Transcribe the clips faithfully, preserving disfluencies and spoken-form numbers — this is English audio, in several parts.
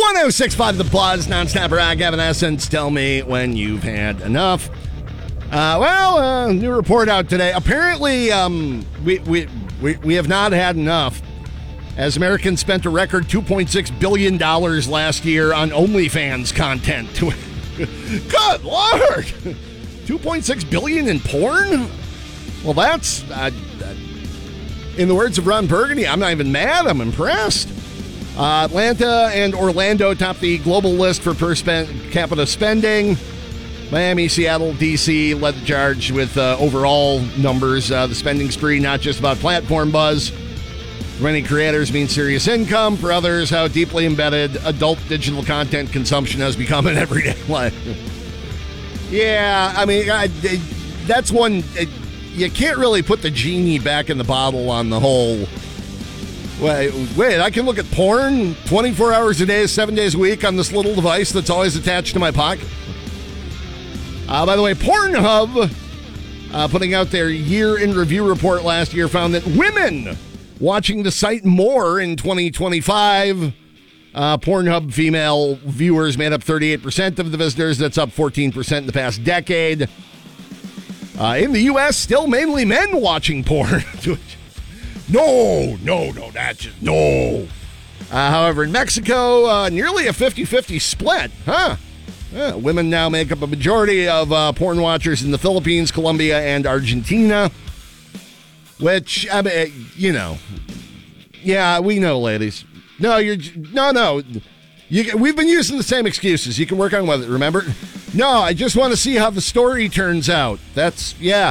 one oh six point five The Buzz, non-stop rock, Evanescence. Tell me when you've had enough. Uh, well, uh, new report out today. Apparently, um, we, we we we have not had enough, as Americans spent a record two point six billion dollars last year on OnlyFans content. Good Lord! two point six billion dollars in porn? Well, that's, uh, in the words of Ron Burgundy, I'm not even mad, I'm impressed. Uh, Atlanta and Orlando top the global list for per spend, capita spending. Miami, Seattle, D C led the charge with uh, overall numbers. Uh, the spending spree, not just about platform buzz. For many creators means serious income. For others, how deeply embedded adult digital content consumption has become in everyday life. Yeah, I mean, I, that's one. You can't really put the genie back in the bottle on the whole. Wait, wait, I can look at porn twenty-four hours a day, seven days a week on this little device that's always attached to my pocket. Uh, by the way, Pornhub, uh, putting out their year in review report last year, found that women watching the site more in twenty twenty-five. Uh, Pornhub female viewers made up thirty-eight percent of the visitors. That's up fourteen percent in the past decade. Uh, in the U S, still mainly men watching porn. no, no, no, that's just, no. Uh, however, in Mexico, uh, nearly a fifty-fifty split, huh? Uh, women now make up a majority of uh, porn watchers in the Philippines, Colombia, and Argentina. Which, I mean, you know, yeah, we know, ladies. No, you're, no, no. You, we've been using the same excuses. You can work on with it, remember? No, I just want to see how the story turns out. That's, yeah.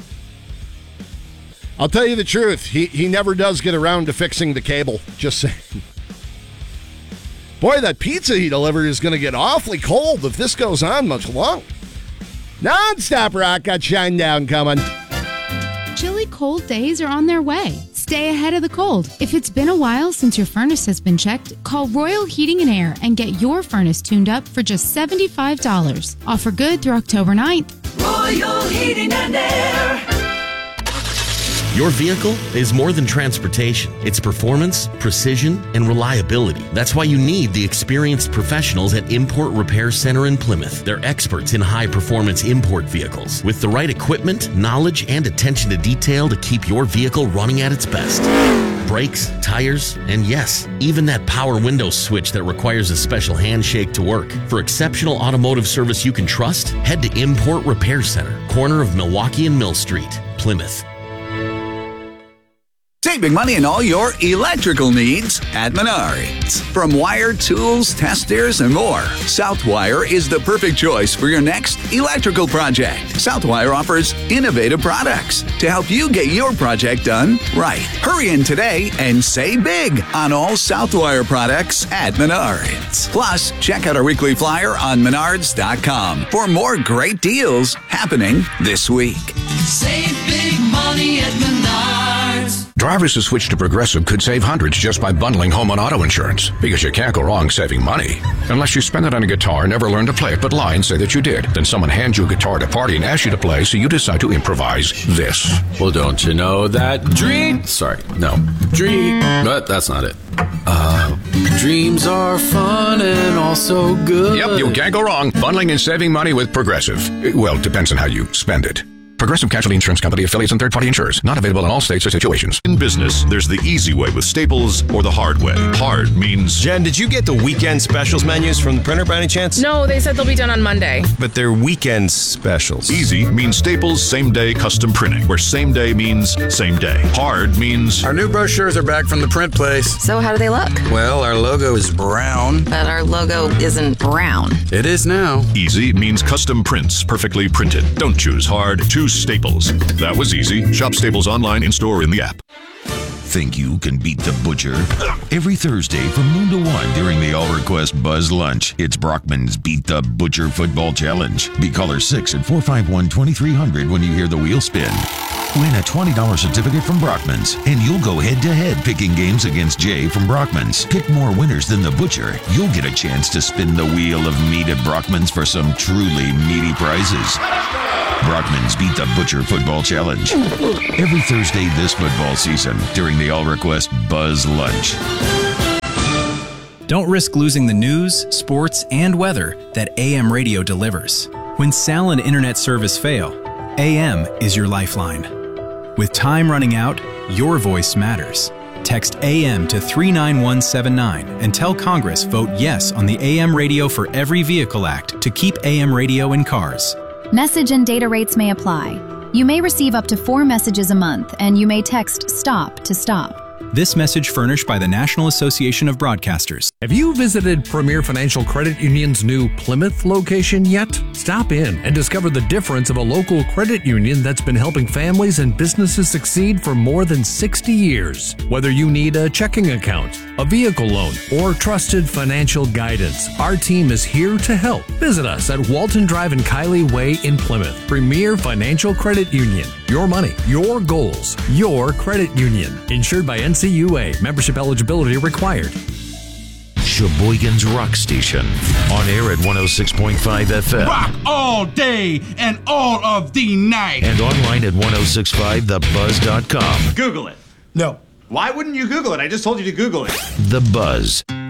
I'll tell you the truth. He, he never does get around to fixing the cable. Just saying. Boy, that pizza he delivered is going to get awfully cold if this goes on much longer. Non-stop rock got Shinedown coming. Chilly cold days are on their way. Stay ahead of the cold. If it's been a while since your furnace has been checked, call Royal Heating and Air and get your furnace tuned up for just seventy-five dollars. Offer good through October ninth. Royal Heating and Air. Your vehicle is more than transportation. It's performance, precision, and reliability. That's why you need the experienced professionals at Import Repair Center in Plymouth. They're experts in high-performance import vehicles with the right equipment, knowledge, and attention to detail to keep your vehicle running at its best. Brakes, tires, and yes, even that power window switch that requires a special handshake to work. For exceptional automotive service you can trust, head to Import Repair Center, corner of Milwaukee and Mill Street, Plymouth. Save big money in all your electrical needs at Menards. From wire, tools, testers, and more, Southwire is the perfect choice for your next electrical project. Southwire offers innovative products to help you get your project done right. Hurry in today and save big on all Southwire products at Menards. Plus, check out our weekly flyer on menards dot com for more great deals happening this week. Save big money at Menards. Drivers who switch to Progressive could save hundreds just by bundling home and auto insurance, because you can't go wrong saving money. Unless you spend it on a guitar, never learn to play it, but lie and say that you did. Then someone hands you a guitar at a party and asks you to play, so you decide to improvise this. Well, don't you know that dream... Sorry, no. Dream... But that's not it. Uh, dreams are fun and also good. Yep, you can't go wrong bundling and saving money with Progressive. Well, it depends on how you spend it. Progressive Casualty Insurance Company, affiliates, and third-party insurers. Not available in all states or situations. In business, there's the easy way with Staples or the hard way. Hard means... Jen, did you get the weekend specials menus from the printer by any chance? No, they said they'll be done on Monday. But they're weekend specials. Easy means Staples same-day custom printing, where same day means same day. Hard means... Our new brochures are back from the print place. So how do they look? Well, our logo is brown. But our logo isn't brown. It is now. Easy means custom prints, perfectly printed. Don't choose hard, choose Staples. That was easy. Shop Staples online, in-store, in the app. Think you can beat the butcher? Every Thursday from noon to one during the All Request Buzz Lunch, it's Brockman's Beat the Butcher Football Challenge. Be caller six at four five one, two three zero zero when you hear the wheel spin. Win a twenty dollars certificate from Brockman's, and you'll go head-to-head picking games against Jay from Brockman's. Pick more winners than the butcher. You'll get a chance to spin the wheel of meat at Brockman's for some truly meaty prizes. Brockman's Beat the Butcher Football Challenge. Every Thursday this football season during the All Request Buzz Lunch. Don't risk losing the news, sports, and weather that A M radio delivers. When Sal and internet service fail, A M is your lifeline. With time running out, your voice matters. Text A M to three nine one seven nine and tell Congress vote yes on the A M Radio for Every Vehicle Act to keep A M radio in cars. Message and data rates may apply. You may receive up to four messages a month, and you may text STOP to stop. This message furnished by the National Association of Broadcasters. Have you visited Premier Financial Credit Union's new Plymouth location yet? Stop in and discover the difference of a local credit union that's been helping families and businesses succeed for more than sixty years. Whether you need a checking account, a vehicle loan, or trusted financial guidance, our team is here to help. Visit us at Walton Drive and Kiley Way in Plymouth. Premier Financial Credit Union. Your money, your goals, your credit union. Insured by N C U A. Membership eligibility required. Sheboygan's Rock Station. On air at one oh six point five F M. Rock all day and all of the night. And online at ten sixty-five the buzz dot com. Google it. No. Why wouldn't you Google it? I just told you to Google it. The Buzz.